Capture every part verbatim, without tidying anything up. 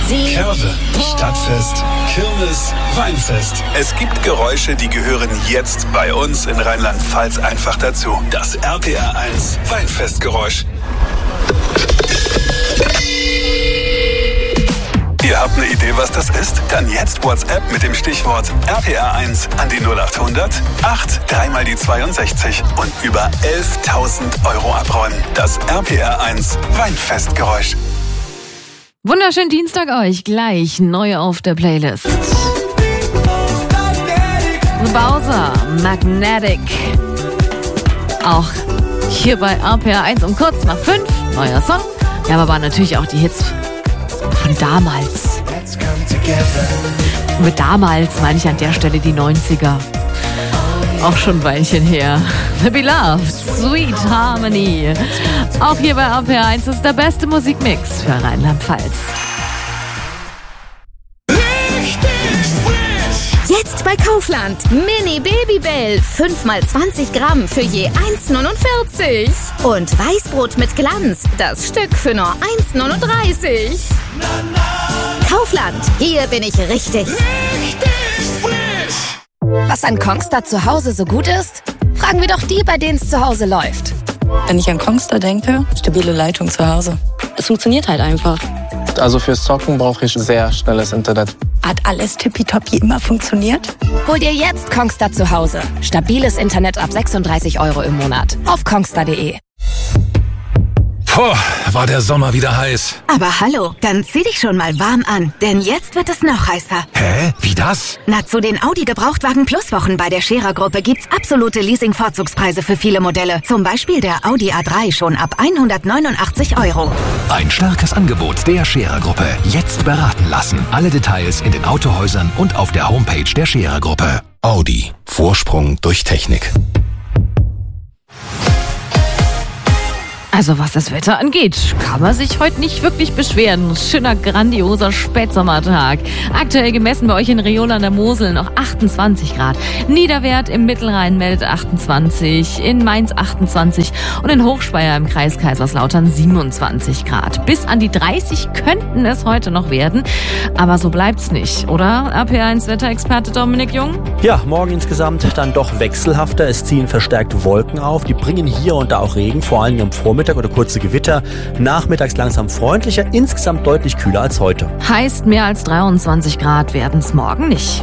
Curve, Stadtfest, Kirmes, Weinfest. Es gibt Geräusche, die gehören jetzt bei uns in Rheinland-Pfalz einfach dazu. Das R P R eins Weinfestgeräusch. Ihr habt eine Idee, was das ist? Dann jetzt WhatsApp mit dem Stichwort R P R eins an die null acht hundert acht drei mal die zweiundsechzig und über elftausend Euro abräumen. Das R P R eins Weinfestgeräusch. Wunderschönen Dienstag euch, gleich neu auf der Playlist. Bowser, Magnetic. Auch hier bei R P R eins um kurz nach fünf, neuer Song. Ja, aber waren natürlich auch die Hits von damals. Mit damals meine ich an der Stelle die neunziger. Auch schon ein Weilchen her. The Beloved, Sweet Harmony. Auch hier bei R P R eins ist der beste Musikmix für Rheinland-Pfalz. Jetzt bei Kaufland. Mini Babybell. fünf mal zwanzig Gramm für je eins neunundvierzig. Und Weißbrot mit Glanz. Das Stück für nur eins neununddreißig. Kaufland. Hier bin ich richtig. Richtig frisch. Was an Kongstar zu Hause so gut ist? Fragen wir doch die, bei denen es zu Hause läuft. Wenn ich an Kongstar denke, stabile Leitung zu Hause. Es funktioniert halt einfach. Also fürs Zocken brauche ich sehr schnelles Internet. Hat alles tippitoppi immer funktioniert? Hol dir jetzt Kongstar zu Hause. Stabiles Internet ab sechsunddreißig Euro im Monat. Auf kongstar punkt de. Puh, war der Sommer wieder heiß. Aber hallo, dann zieh dich schon mal warm an, denn jetzt wird es noch heißer. Hä? Wie das? Na, zu den Audi Gebrauchtwagen Plus Wochen bei der Scherer-Gruppe gibt's absolute Leasing-Vorzugspreise für viele Modelle. Zum Beispiel der Audi A drei schon ab hundertneunundachtzig Euro. Ein starkes Angebot der Scherer-Gruppe. Jetzt beraten lassen. Alle Details in den Autohäusern und auf der Homepage der Scherer-Gruppe. Audi. Vorsprung durch Technik. Also was das Wetter angeht, kann man sich heute nicht wirklich beschweren. Schöner, grandioser Spätsommertag. Aktuell gemessen bei euch in Riola an der Mosel noch achtundzwanzig Grad. Niederwert im Mittelrhein meldet achtundzwanzig, in Mainz achtundzwanzig und in Hochspeyer im Kreis Kaiserslautern siebenundzwanzig Grad. Bis an die dreißig könnten es heute noch werden, aber so bleibt's nicht, oder? R P R eins Wetterexperte Dominik Jung? Ja, morgen insgesamt dann doch wechselhafter. Es ziehen verstärkt Wolken auf, die bringen hier und da auch Regen, vor allem am Vormittag oder kurze Gewitter. Nachmittags langsam freundlicher, insgesamt deutlich kühler als heute. Heißt, mehr als dreiundzwanzig Grad werden es morgen nicht.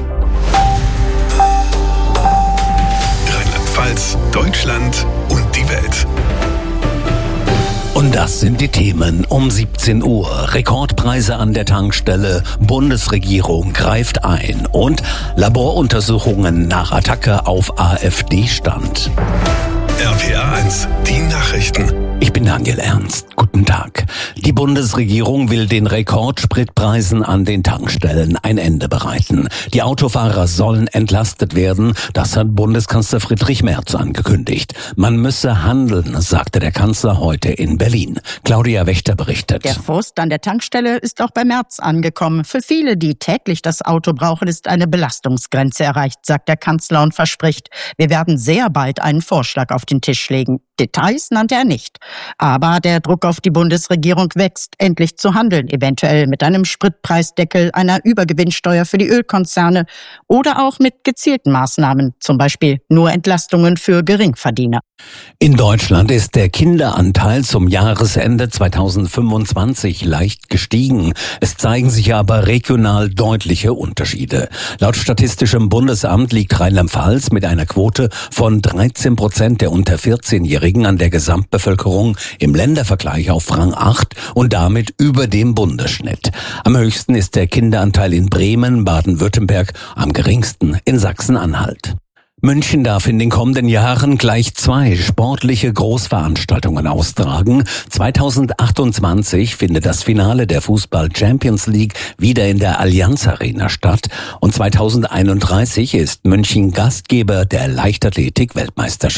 Rheinland-Pfalz, Deutschland und die Welt. Und das sind die Themen um siebzehn Uhr. Rekordpreise an der Tankstelle, Bundesregierung greift ein und Laboruntersuchungen nach Attacke auf AfD-Stand. R P R eins, die Nachrichten. Ich bin Daniel Ernst. Guten Tag. Die Bundesregierung will den Rekordspritpreisen an den Tankstellen ein Ende bereiten. Die Autofahrer sollen entlastet werden. Das hat Bundeskanzler Friedrich Merz angekündigt. Man müsse handeln, sagte der Kanzler heute in Berlin. Claudia Wächter berichtet. Der Frust an der Tankstelle ist auch bei Merz angekommen. Für viele, die täglich das Auto brauchen, ist eine Belastungsgrenze erreicht, sagt der Kanzler und verspricht, wir werden sehr bald einen Vorschlag auf den Tisch legen. Details nannte er nicht. Aber der Druck auf die Bundesregierung wächst, endlich zu handeln, eventuell mit einem Spritpreisdeckel, einer Übergewinnsteuer für die Ölkonzerne oder auch mit gezielten Maßnahmen, zum Beispiel nur Entlastungen für Geringverdiener. In Deutschland ist der Kinderanteil zum Jahresende zweitausendfünfundzwanzig leicht gestiegen. Es zeigen sich aber regional deutliche Unterschiede. Laut Statistischem Bundesamt liegt Rheinland-Pfalz mit einer Quote von dreizehn Prozent der unter vierzehnjährigen an der Gesamtbevölkerung im Ländervergleich auf Rang acht und damit über dem Bundesschnitt. Am höchsten ist der Kinderanteil in Bremen, Baden-Württemberg, am geringsten in Sachsen-Anhalt. München darf in den kommenden Jahren gleich zwei sportliche Großveranstaltungen austragen. zweitausendachtundzwanzig findet das Finale der Fußball Champions League wieder in der Allianz Arena statt und zweitausendeinunddreißig ist München Gastgeber der Leichtathletik-Weltmeisterschaft.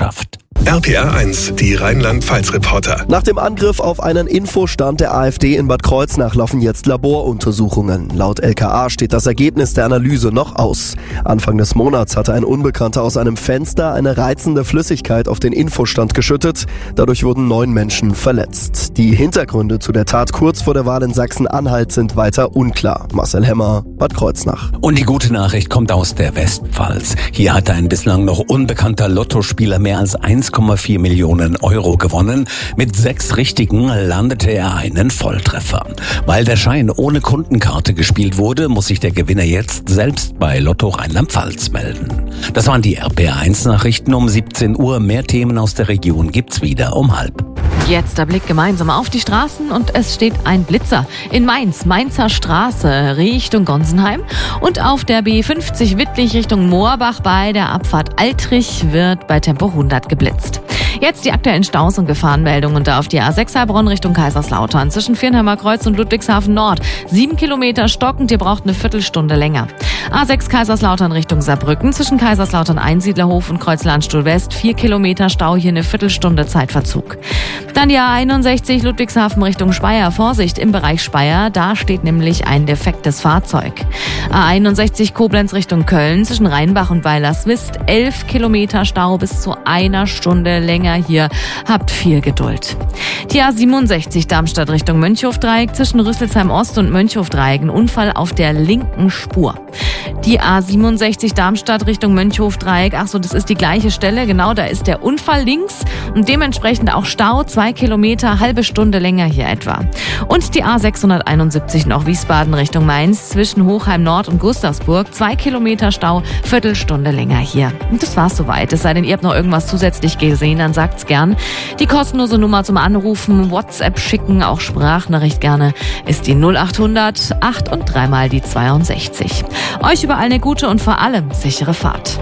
R P R eins, die Rheinland-Pfalz-Reporter. Nach dem Angriff auf einen Infostand der AfD in Bad Kreuznach laufen jetzt Laboruntersuchungen. Laut L K A steht das Ergebnis der Analyse noch aus. Anfang des Monats hatte ein Unbekannter aus einem Fenster eine reizende Flüssigkeit auf den Infostand geschüttet. Dadurch wurden neun Menschen verletzt. Die Hintergründe zu der Tat kurz vor der Wahl in Sachsen-Anhalt sind weiter unklar. Marcel Hemmer, Bad Kreuznach. Und die gute Nachricht kommt aus der Westpfalz. Hier hat ein bislang noch unbekannter Lottospieler mehr als eins Komma vier Millionen Euro gewonnen. Mit sechs Richtigen landete er einen Volltreffer. Weil der Schein ohne Kundenkarte gespielt wurde, muss sich der Gewinner jetzt selbst bei Lotto Rheinland-Pfalz melden. Das waren die R P R eins Nachrichten um siebzehn Uhr. Mehr Themen aus der Region gibt's wieder um halb. Jetzt der Blick gemeinsam auf die Straßen und es steht ein Blitzer in Mainz, Mainzer Straße Richtung Gonsenheim und auf der B fünfzig Wittlich Richtung Moorbach bei der Abfahrt Altrich wird bei Tempo hundert geblitzt. Jetzt die aktuellen Staus und Gefahrenmeldungen da auf die A sechs Heilbronn Richtung Kaiserslautern zwischen Viernheimer Kreuz und Ludwigshafen Nord. Sieben Kilometer stockend, ihr braucht eine Viertelstunde länger. A sechs Kaiserslautern Richtung Saarbrücken zwischen Kaiserslautern Einsiedlerhof und Kreuzlandstuhl West. Vier Kilometer Stau, hier eine Viertelstunde Zeitverzug. Dann die A einundsechzig Ludwigshafen Richtung Speyer. Vorsicht im Bereich Speyer, da steht nämlich ein defektes Fahrzeug. A einundsechzig Koblenz Richtung Köln zwischen Rheinbach und Weilerswist. Elf Kilometer Stau bis zu einer Stunde länger hier. Habt viel Geduld. Die A siebenundsechzig Darmstadt Richtung Mönchhofdreieck zwischen Rüsselsheim Ost und Mönchhofdreieck. Ein Unfall auf der linken Spur. Die A siebenundsechzig Darmstadt Richtung Mönchhofdreieck. Ach so, das ist die gleiche Stelle. Genau, da ist der Unfall links und dementsprechend auch Stau. Zwei Kilometer, halbe Stunde länger hier etwa. Und die A sechshunderteinundsiebzig noch Wiesbaden Richtung Mainz zwischen Hochheim Nord und Gustavsburg. Zwei Kilometer Stau, Viertelstunde länger hier. Und das war's soweit. Es sei denn, ihr habt noch irgendwas zusätzlich gesehen, dann sagt's gern. Die kostenlose Nummer zum Anrufen, WhatsApp schicken, auch Sprachnachricht gerne, ist die null achthundert acht und dreimal die zweiundsechzig. Euch überall eine gute und vor allem sichere Fahrt.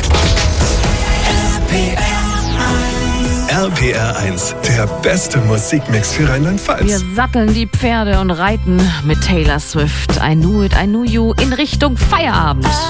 R P R eins, der beste Musikmix für Rheinland-Pfalz. Wir satteln die Pferde und reiten mit Taylor Swift. I knew it, I knew you in Richtung Feierabend.